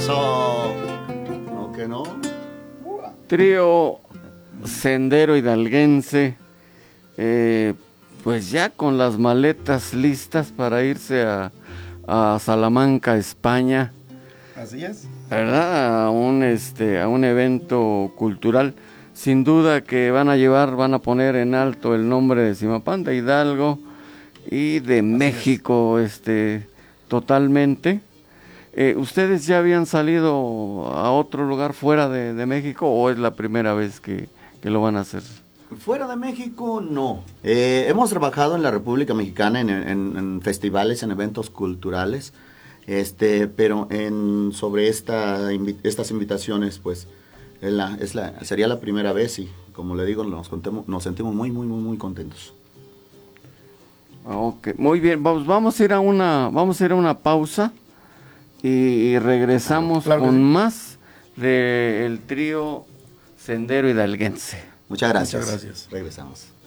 Eso. ¿No que no? Trío Sendero Hidalguense, pues ya con las maletas listas para irse a Salamanca, España. Así es. ¿Verdad? A un evento cultural. Sin duda que van a poner en alto el nombre de Zimapán, de Hidalgo y de México, totalmente. ¿Ustedes ya habían salido a otro lugar fuera de México o es la primera vez que lo van a hacer? Fuera de México, no. Hemos trabajado en la República Mexicana en festivales, en eventos culturales, pero sobre estas invitaciones, pues, sería la primera vez y, como le digo, nos sentimos muy, muy, muy, muy contentos. Ok, muy bien, vamos a ir a una pausa y regresamos claro con sí. más del trío Sendero Hidalguense. Muchas gracias. Muchas gracias. Regresamos.